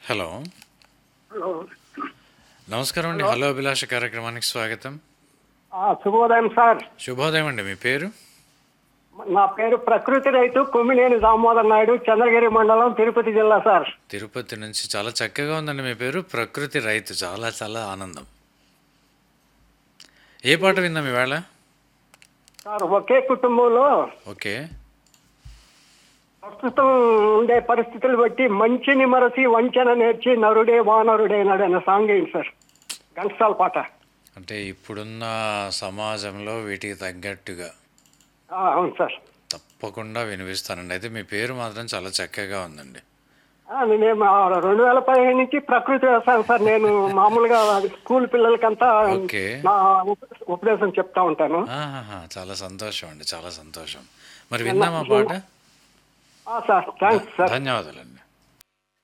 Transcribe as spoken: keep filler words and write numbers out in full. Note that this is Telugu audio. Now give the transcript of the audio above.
హలో. హలో. నమస్కారం అండి. హలో. హలో అభిలాష కార్యక్రమానికి స్వాగతం. ఆ, శుభోదయం సార్. శుభోదయం అండి. మీ పేరు? నా పేరు ప్రకృతి రైతు కొమ్మినేని దామోదర్ నాయుడు, చంద్రగిరి మండలం, తిరుపతి జిల్లా సార్. తిరుపతి నుంచి. చాలా చక్కగా ఉందండి మీ పేరు. ప్రకృతి రైతు. చాలా చాలా ఆనందం. ఏ పాట విందాం ఇవాళ? సార్, ఒకే కుటుంబంలో ఓకే. ప్రస్తుతం ఉండే పరిస్థితులు బట్టి మంచిని మరచి వంచన నేర్చి నరుడే వానరుడే నాడు అనే సాంగ్ ఏంటి సార్? ఘంటసాల పాట. అంటే ఇప్పుడున్న సమాజంలో వీటికి తగ్గట్టుగా ఆ, అవును సార్. తప్పకుండా వినిపిస్తానండి. అయితే మీ పేరు మాత్రం చాలా చక్కగా ఉందండి. ఆ, నేను ఆ రెండు వేల పదిహేను నుంచి ప్రకృతి వ్యవసాయం సార్. నేను మామూలుగా స్కూల్ పిల్లలకంతా ఓకే. నా ఉప- ఉపదేశం చెప్తా ఉంటాను. ఆహాహా, చాలా సంతోషం అండి. చాలా సంతోషం. మరి విందామా పాట? ఆ, సార్, థ్యాంక్స్ సార్. ధన్యవాదాలండి.